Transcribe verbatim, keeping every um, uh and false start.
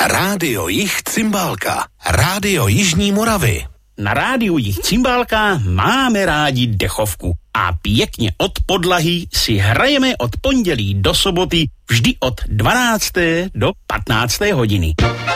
Rádio Jih Cymbálka, Rádio Jižní Moravy. Na rádiu Jih Cymbálka máme rádi dechovku a pěkně od podlahy si hrajeme od pondělí do soboty vždy od dvanácté do patnácté hodiny.